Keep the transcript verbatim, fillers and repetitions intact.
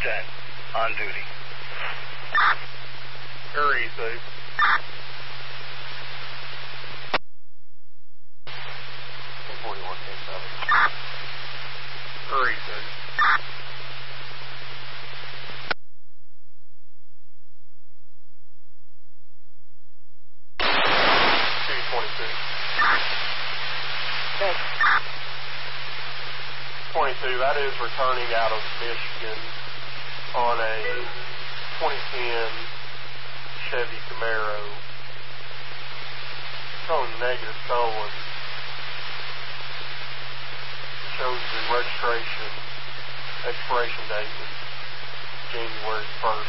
ten, on duty. Very easy. forty-one ten seven. Very easy. two twenty-two. Good. twenty-two, that is returning out of Michigan on a twenty ten Chevy Camaro. Showing negative stolen. Shows the registration expiration date was January first.